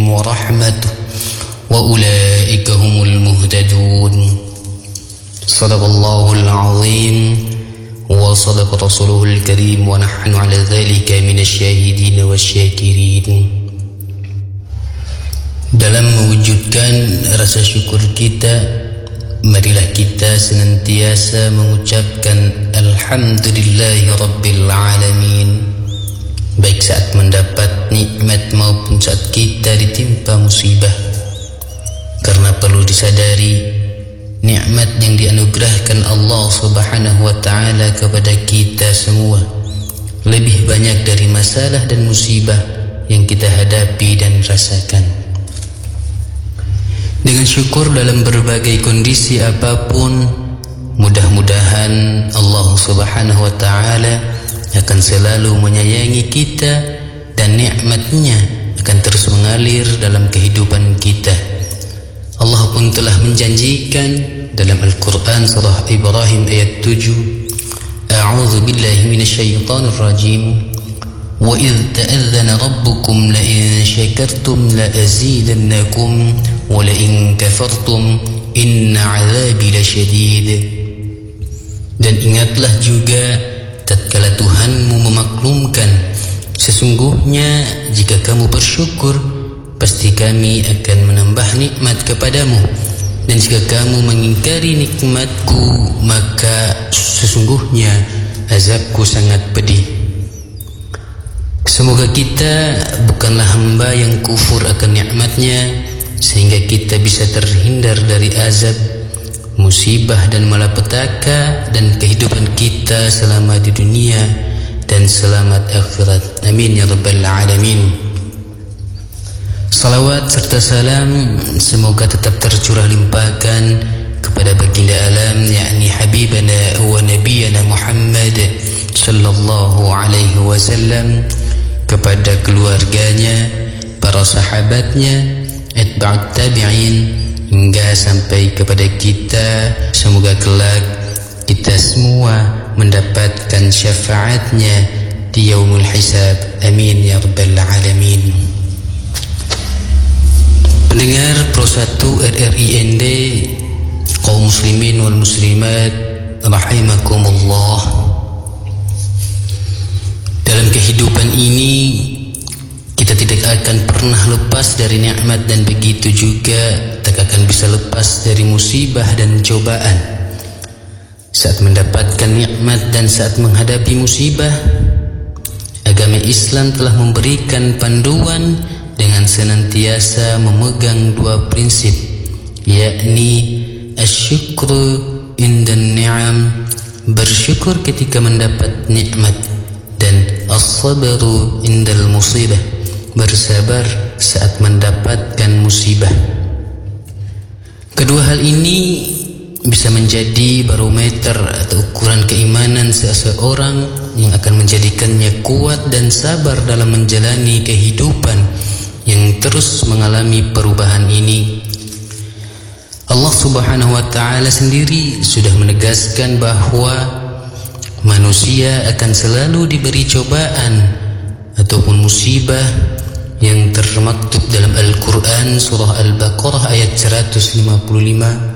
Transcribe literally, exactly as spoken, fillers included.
ورحمته وأولئك هم المهتدون. صدق الله العظيم وصدق رسوله الكريم ونحن على ذلك من الشاهدين والشاكرين. Dalam mewujudkan rasa syukur kita, marilah kita senantiasa mengucapkan Alhamdulillahi Rabbil Alamin, baik saat mendapat nikmat maupun saat kita ditimpa musibah. Karena perlu disadari, nikmat yang dianugerahkan Allah Subhanahu wa Ta'ala kepada kita semua lebih banyak dari masalah dan musibah yang kita hadapi dan rasakan. Dengan syukur dalam berbagai kondisi apapun, mudah-mudahan Allah Subhanahu wa Ta'ala akan selalu menyayangi kita dan nikmat-Nya akan terus mengalir dalam kehidupan kita. Allah pun telah menjanjikan dalam Al-Quran surah Ibrahim ayat tujuh, A'udzu billahi minasyaitonir rajim, wa idh ta'adzana rabbukum la in syakartum la azidannakum wa la in kafartum inna 'adzabi lasyadid. Dan ingatlah juga tatkala Tuhanmu memaklumkan, sesungguhnya jika kamu bersyukur pasti kami akan menambah nikmat kepadamu, dan jika kamu mengingkari nikmatku maka sesungguhnya azabku sangat pedih. Semoga kita bukanlah hamba yang kufur akan nikmatnya, sehingga kita bisa terhindar dari azab, musibah dan malapetaka dan kehidupan kita selama di dunia dan selamat akhirat. Amin ya rabbal alamin. Salawat serta salam semoga tetap tercurah limpahkan kepada baginda alam, yakni habibana wa nabiyana Muhammad sallallahu alaihi wasallam, kepada keluarganya, para sahabatnya, atba'ut tabi'in, hingga sampai kepada kita. Semoga kelak kita semua mendapatkan syafaatnya di yaumul hisab. Amin ya rabbal alamin. Pendengar Pro satu R R I N D, kaum muslimin wal muslimat rahimakumullah. Dalam kehidupan ini kita tidak akan pernah lepas dari nikmat, dan begitu juga tak akan bisa lepas dari musibah dan cobaan. Saat mendapatkan nikmat dan saat menghadapi musibah, agama Islam telah memberikan panduan dengan senantiasa memegang dua prinsip, yakni asyukru indan ni'am, bersyukur ketika mendapat nikmat, dan as-sabru indal musibah, bersabar saat mendapatkan musibah. Kedua hal ini bisa menjadi barometer atau ukuran keimanan seseorang yang akan menjadikannya kuat dan sabar dalam menjalani kehidupan yang terus mengalami perubahan ini. Allah Subhanahu wa Ta'ala sendiri sudah menegaskan bahwa manusia akan selalu diberi cobaan ataupun musibah yang termaktub dalam Al-Quran surah Al-Baqarah ayat seratus lima puluh lima.